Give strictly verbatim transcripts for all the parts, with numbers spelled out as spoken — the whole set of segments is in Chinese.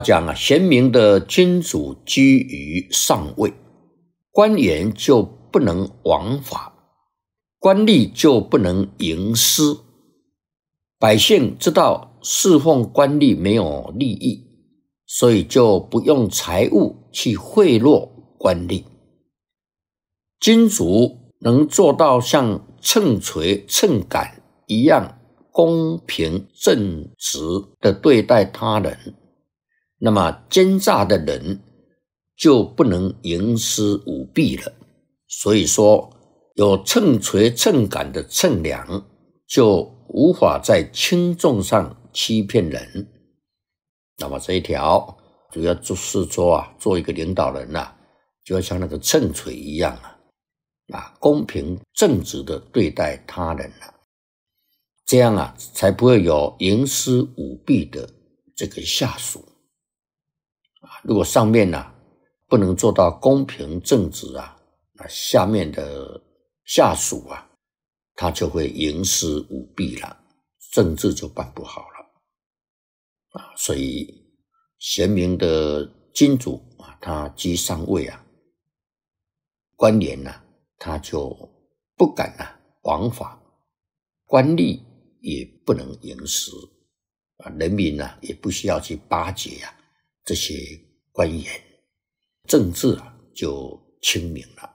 讲啊，贤明的君主居于上位，官员就不能枉法，官吏就不能营私。百姓知道侍奉官吏没有利益，所以就不用财物去贿赂官吏。君主能做到像秤锤秤杆一样公平正直的对待他人，那么奸诈的人就不能营私舞弊了。所以说，有秤锤秤杆的称量，就无法在轻重上欺骗人。那么这一条主要就是说啊，做一个领导人啊，就要像那个秤锤一样啊，啊公平正直的对待他人啊，这样啊，才不会有营私舞弊的这个下属。如果上面啊不能做到公平正直啊，那下面的下属啊，他就会营私舞弊了，政治就办不好了啊。所以贤明的君主啊，他居上位啊，官员啊，他就不敢啊枉法，官吏也不能营私啊，人民啊也不需要去巴结啊这些官员，政治啊就清明了。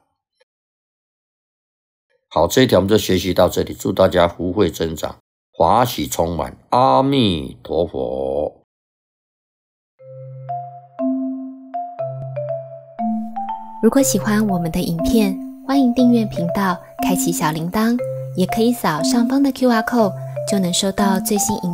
好，这一条我们就学习到这里，祝大家福慧增长，华喜充满，阿弥陀佛。 如果喜欢我们的影片，欢迎订阅频道，开启小铃铛，也可以扫上方的 Q R code， 就能收到最新影